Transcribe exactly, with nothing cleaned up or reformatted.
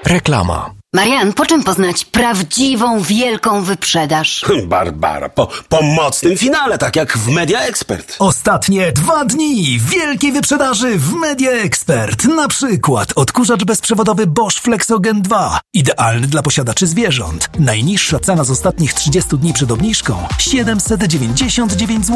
Reklama. Marian, po czym poznać prawdziwą, wielką wyprzedaż? Barbara, po, po mocnym finale, tak jak w Media Expert. Ostatnie dwa dni wielkiej wyprzedaży w Media Expert. Na przykład odkurzacz bezprzewodowy Bosch Flexogen dwa. Idealny dla posiadaczy zwierząt. Najniższa cena z ostatnich trzydziestu dni przed obniżką siedemset dziewięćdziesiąt dziewięć złotych.